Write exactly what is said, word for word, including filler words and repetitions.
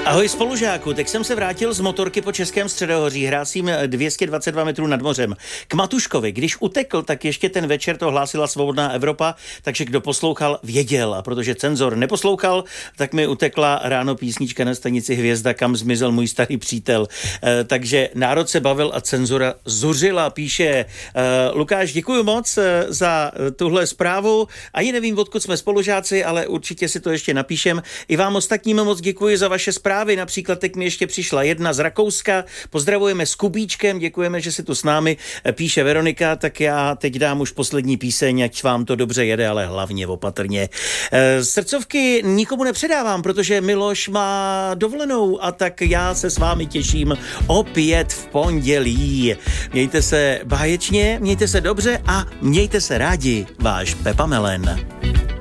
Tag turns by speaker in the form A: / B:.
A: Ahoj spolužáku, tak jsem se vrátil z motorky po Českém středohoří, hrásím dvě stě dvacet dva metrů nad mořem. K Matuškovi, když utekl, tak ještě ten večer to hlásila Svobodná Evropa, takže kdo poslouchal, věděl. A protože cenzor neposlouchal, tak mi utekla ráno písnička na stanici Hvězda, kam zmizel můj starý přítel. E, takže národ se bavil a cenzura zuřila, píše e, Lukáš, děkuji moc e, za tuhle zprávu. Ani nevím, odkud jsme spolužáci, ale určitě si to ještě napíšem. I vám ostatním moc děkuji za vaše zprávy. Například teď mi ještě přišla jedna z Rakouska. Pozdravujeme s Kubíčkem, děkujeme, že si tu s námi, píše Veronika, tak já teď dám už poslední píseň, ať vám to dobře jede, ale hlavně opatrně. Srdcovky nikomu nepředávám, protože Miloš má dovolenou a tak já se s vámi těším opět v pondělí. Mějte se báječně, mějte se dobře a mějte se rádi, váš Pepa Melen.